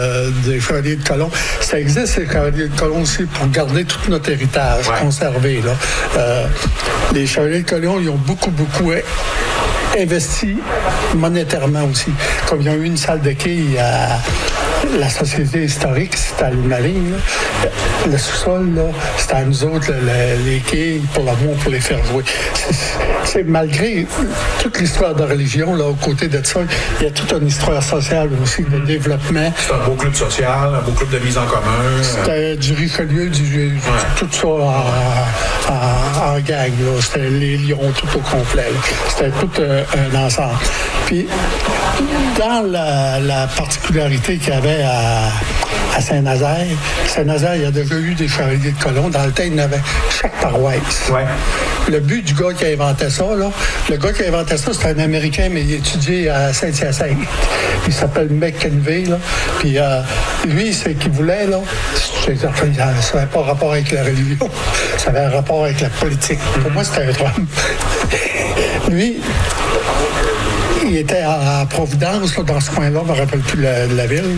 des chevaliers de colon. Ça existe, les chevaliers de colon aussi, pour garder tout notre héritage conservé. Là. Les chevaliers de colon, ils ont beaucoup investi monétairement aussi. Comme ils ont eu une salle de quilles à la Société historique, c'était à l'Une-Ligne. Le sous-sol, là, c'était à nous autres, les quilles pour l'amour, pour les faire jouer. C'est malgré toute l'histoire de religion, là, aux côtés de ça, il y a toute une histoire sociale aussi, de développement. C'est un beau club social, un beau club de mise en commun. C'était du Richelieu, tout ça en gang. Là. C'était les Lions tout au complet. Là. C'était tout un ensemble. Puis, dans la particularité qu'il y avait à Saint-Nazaire, il y a déjà eu des chevaliers de colon. Dans le temps, il y en avait chaque paroisse. Ouais. Le but du gars qui a inventé ça, c'était un Américain, mais il étudiait à Saint-Hyacinthe. Il s'appelle McKenvey, là. Puis lui, ce qu'il voulait, là, ça n'avait pas rapport avec la religion, ça avait un rapport avec la politique. Pour moi, c'était un drame. Lui, il était à Providence, là, dans ce coin-là, je ne me rappelle plus de la ville.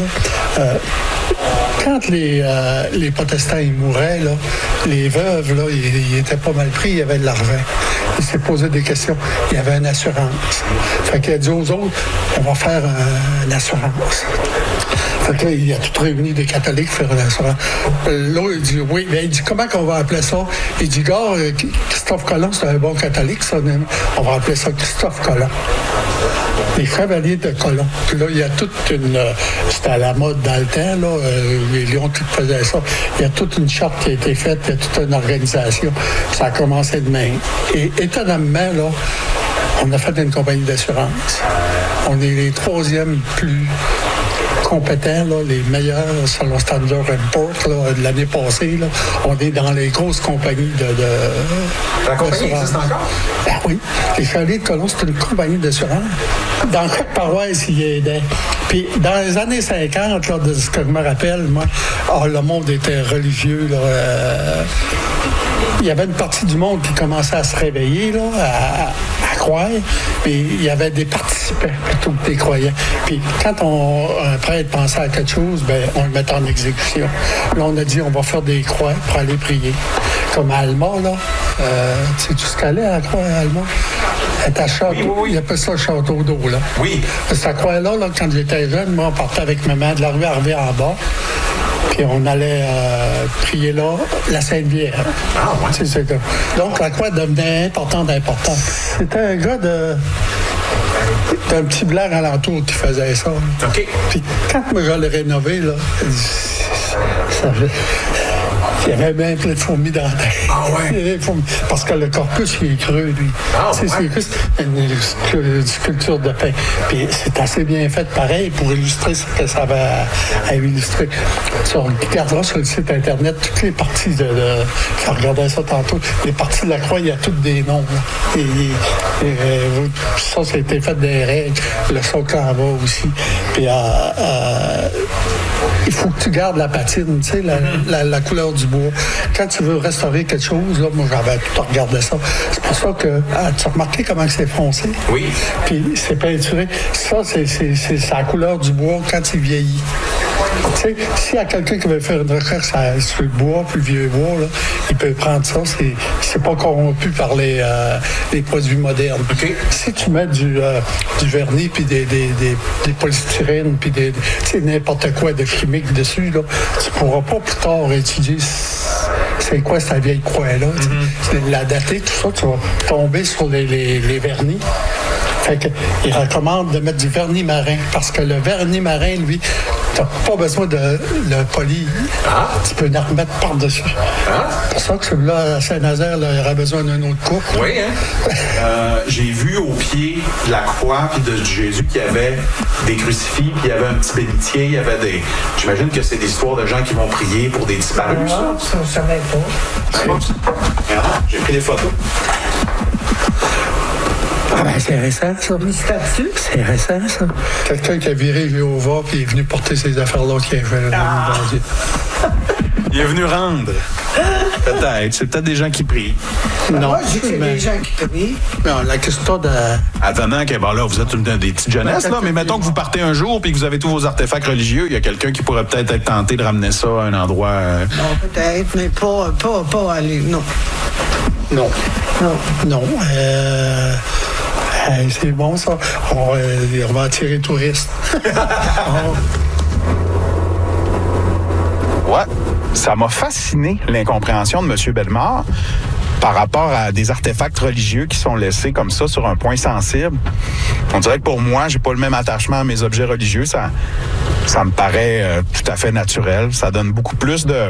Quand les protestants ils mouraient, là, les veuves, là, ils étaient pas mal pris, il y avait de l'argent. Il s'est posé des questions. Il y avait une assurance. Fait qu'il a dit aux autres, on va faire une assurance. Fait que là, il a tout réuni des catholiques pour faire une assurance. Là, il dit, oui, mais il dit, comment qu'on va appeler ça? Il dit, gars, Christophe Colomb, c'est un bon catholique, ça. On va appeler ça Christophe Colomb. Les chevaliers de colon. Puis là, il y a toute une... c'était à la mode dans le temps, là. Les Lions, tout faisaient ça. Il y a toute une charte qui a été faite, il y a toute une organisation. Ça a commencé de même. Et étonnamment, là, on a fait une compagnie d'assurance. On est les troisièmes plus compétents, là, les meilleurs selon Standard & Poor's de l'année passée. Là. On est dans les grosses compagnies La compagnie existe encore? Ben oui. Les Chevaliers de Colomb, c'est une compagnie d'assurance. Dans chaque paroisse, il y aidaient. Puis dans les années 50, là, de ce que je me rappelle, moi, le monde était religieux. Là, il y avait une partie du monde qui commençait à se réveiller, là, à croire, puis il y avait des participants plutôt que des croyants. Puis quand un prêtre pensait à quelque chose, ben on le mettait en exécution. Là, on a dit, on va faire des croix pour aller prier. Comme à Alma, là, tu sais tout ce qu'elle est à la croix à Alma? Elle est à Château, oui. Il appelle ça le Château d'eau, là. Oui. Cette croix-là, quand j'étais jeune, moi, on partait avec maman de la rue Harvey en bas. Puis on allait prier là, la Sainte Vierge. Ah, ouais. C'est ça. Donc, la croix devenait importante. C'était un gars d'un petit blanc alentour qui faisait ça. OK. Puis quand je l'ai rénové, là, il y avait bien plein de fourmis dans la tête. Ah ouais? Parce que le corpus, il est creux, lui. Ah ouais? C'est une sculpture de pain. Puis c'est assez bien fait pareil pour illustrer ce que ça va illustrer. Tu regarderas sur le site Internet toutes les parties je regardais ça tantôt. Les parties de la croix, il y a toutes des noms. Ça, ça a été fait des règles. Le socle en bas aussi. Puis il faut que tu gardes la patine, tu sais, la couleur du bois. Quand tu veux restaurer quelque chose, là, moi, j'avais tout regardé ça. C'est pour ça que... tu as remarqué comment c'est foncé? Oui. Puis c'est peinturé. Ça, c'est la couleur du bois quand il vieillit. Tu sais, s'il y a quelqu'un qui veut faire une recherche sur le bois, plus vieux bois, là, il peut prendre ça. C'est pas corrompu par les produits modernes. Okay. Si tu mets du vernis, puis des polystyrènes, puis n'importe quoi de chimique dessus, là, tu pourras pas plus tard étudier c'est quoi cette vieille croix-là. Mm-hmm. La dater, tout ça, tu vas tomber sur les vernis. Fait qu'il recommande de mettre du vernis marin, parce que le vernis marin, lui, t'as pas besoin de le polir. Ah. Tu peux le remettre par-dessus. Ah. C'est pour ça que celui-là, à Saint-Nazaire, il aurait besoin d'une autre coupe. Oui, hein? J'ai vu au pied de la croix puis de Jésus qu'il y avait des crucifix, puis il y avait un petit bénitier, il y avait des... J'imagine que c'est des histoires de gens qui vont prier pour des disparus, ça? Ça ne savait pas. Regarde, j'ai pris des photos. Ah ben, c'est récent, ça. Une statue? C'est récent, ça. Quelqu'un qui a viré Jéhovah puis est venu porter ses affaires là qui a fait Il est venu rendre. Peut-être. C'est peut-être des gens qui prient. Non. Moi, je dis que c'est des gens qui prient. Non, la question de... Attendant que, bon, là, vous êtes des petites jeunesses, là, mais mettons que vous partez un jour puis que vous avez tous vos artefacts religieux, il y a quelqu'un qui pourrait peut-être être tenté de ramener ça à un endroit... Non, peut-être, mais pas aller, non. Non. C'est bon, ça. On va attirer les touristes. Ouais. Ça m'a fasciné, l'incompréhension de M. Bellemare par rapport à des artefacts religieux qui sont laissés comme ça sur un point sensible. On dirait que pour moi, j'ai pas le même attachement à mes objets religieux. Ça me paraît tout à fait naturel. Ça donne beaucoup plus de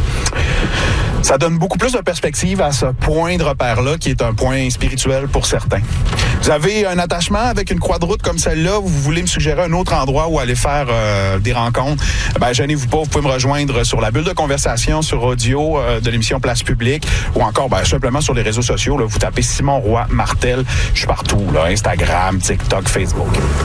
perspective à ce point de repère-là qui est un point spirituel pour certains. Vous avez un attachement avec une croix de route comme celle-là, vous voulez me suggérer un autre endroit où aller faire des rencontres, ben gênez-vous pas, vous pouvez me rejoindre sur la bulle de conversation, sur audio de l'émission Place Publique ou encore simplement sur les réseaux sociaux. Là, vous tapez Simon Roy Martel, je suis partout, là, Instagram, TikTok, Facebook.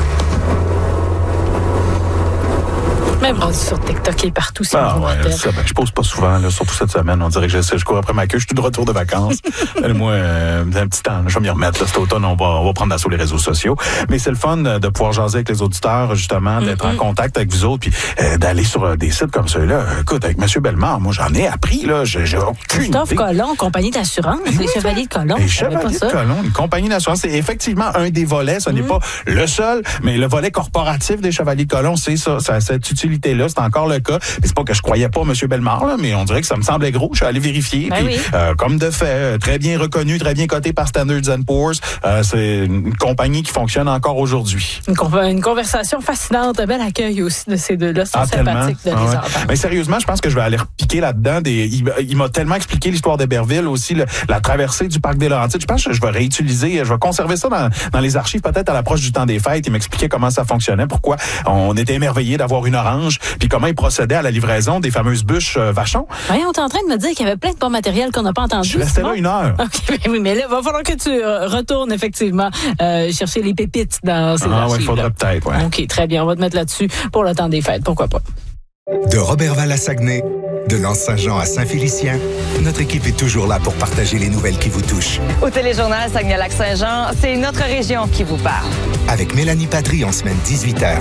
Même rendu sur TikTok et partout, c'est je pose pas souvent, là, surtout cette semaine. On dirait que je cours après ma queue, je suis tout de retour de vacances. Donnez-moi un petit temps, je vais m'y remettre. Là, cet automne, on va prendre d'assaut les réseaux sociaux. Mais c'est le fun de pouvoir jaser avec les auditeurs, justement, d'être en contact avec vous autres, puis d'aller sur des sites comme ceux-là. Écoute, avec M. Bellemare, moi, j'en ai appris, là, j'ai aucune Christophe idée. Colomb, compagnie d'assurance, les Chevaliers de Colomb. Les Chevaliers de Colomb, une compagnie d'assurance. C'est effectivement un des volets, ce n'est pas le seul, mais le volet corporatif des Chevaliers de Colomb, c'est ça cette utilité-là, c'est encore le cas. Et c'est pas que je croyais pas M. Bellemare, là, mais on dirait que ça me semblait gros. Je suis allé vérifier. Comme de fait, très bien reconnu, très bien coté par Standard & Poor's. C'est une compagnie qui fonctionne encore aujourd'hui. Une conversation fascinante, un bel accueil aussi de ces deux-là. C'est sympathique de les entendre. Mais sérieusement, je pense que je vais aller repiquer là-dedans. Il m'a tellement expliqué l'histoire d'Héberville aussi, la traversée du parc des Laurentides. Je pense que je vais réutiliser, je vais conserver ça dans les archives peut-être à l'approche du temps des fêtes. Il m'expliquait comment ça fonctionnait, pourquoi on était émerveillés d'avoir une orange, puis comment il procédait à la livraison des fameuses bûches Vachon. Oui, on est en train de me dire qu'il y avait plein de bons matériels qu'on n'a pas entendu. Je restais là 1 heure. OK, oui, mais là, il va falloir que tu retournes effectivement chercher les pépites dans ces archives. Oui, il faudrait peut-être, ouais. OK, très bien. On va te mettre là-dessus pour le temps des fêtes. Pourquoi pas? De Robertval à Saguenay, de l'Anse-Saint-Jean à Saint-Félicien, notre équipe est toujours là pour partager les nouvelles qui vous touchent. Au téléjournal Saguenay-Lac-Saint-Jean, c'est notre région qui vous parle. Avec Mélanie Patry en semaine 18h.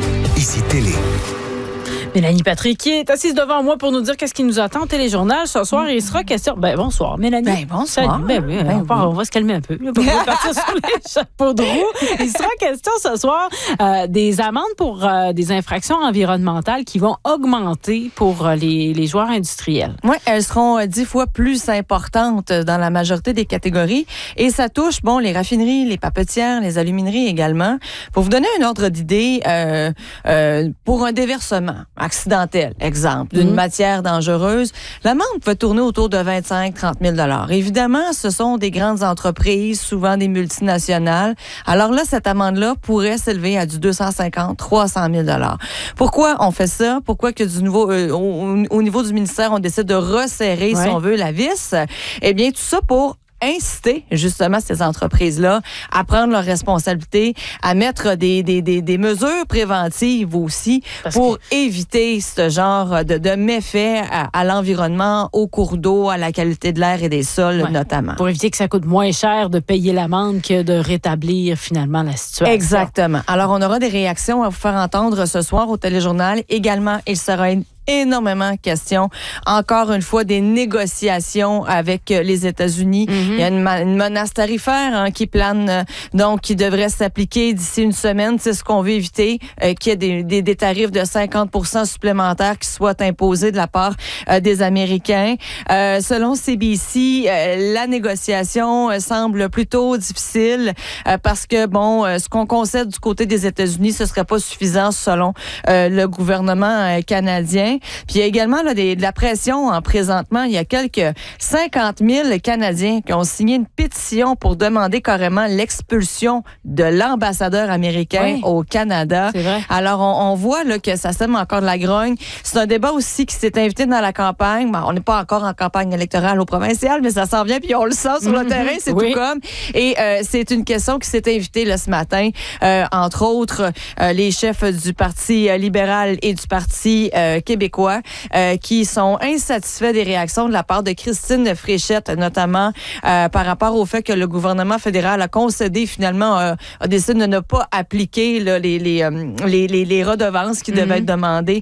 Ici Télé. Mélanie Patry qui est assise devant moi pour nous dire qu'est-ce qui nous attend au téléjournal ce soir. Il sera question... bonsoir, Mélanie. Bonsoir. Salut. On va se calmer un peu. Là, pour partir sur les chapeaux de roue. Il sera question ce soir des amendes pour des infractions environnementales qui vont augmenter pour les joueurs industriels. Oui, elles seront 10 fois plus importantes dans la majorité des catégories. Et ça touche, les raffineries, les papetières, les alumineries également. Pour vous donner un ordre d'idée, pour un déversement accidentel, exemple, d'une matière dangereuse, l'amende peut tourner autour de 25-30 000 $. Évidemment, ce sont des grandes entreprises, souvent des multinationales. Alors là, cette amende-là pourrait s'élever à du 250-300 000 $. Pourquoi on fait ça? Pourquoi que au niveau du ministère, on décide de resserrer, si on veut, la vis? Eh bien, tout ça pour inciter justement ces entreprises-là à prendre leurs responsabilités, à mettre des mesures préventives aussi pour éviter ce genre de méfaits à l'environnement, aux cours d'eau, à la qualité de l'air et des sols notamment. Pour éviter que ça coûte moins cher de payer l'amende que de rétablir finalement la situation. Exactement. Alors, on aura des réactions à vous faire entendre ce soir au téléjournal. Également, il sera énormément question, encore une fois, des négociations avec les États-Unis. Il y a une menace tarifaire qui plane, donc qui devrait s'appliquer d'ici une semaine. C'est ce qu'on veut éviter, qu'il y ait des tarifs de 50% supplémentaires qui soient imposés de la part des Américains. Selon CBC, la négociation semble plutôt difficile parce que, ce qu'on concède du côté des États-Unis, ce serait pas suffisant selon le gouvernement canadien. Canadiens. Puis il y a également là, de la pression présentement. Il y a quelques 50 000 Canadiens qui ont signé une pétition pour demander carrément l'expulsion de l'ambassadeur américain au Canada. C'est vrai. Alors, on voit là, que ça sème encore de la grogne. C'est un débat aussi qui s'est invité dans la campagne. Bon, on n'est pas encore en campagne électorale au provincial, mais ça s'en vient, puis on le sent sur le terrain, c'est tout comme. Et c'est une question qui s'est invitée là, ce matin. Entre autres, les chefs du Parti libéral et du Parti québécois qui sont insatisfaits des réactions de la part de Christine Fréchette, notamment par rapport au fait que le gouvernement fédéral a concédé finalement, a décidé de ne pas appliquer là, les redevances qui devaient être demandées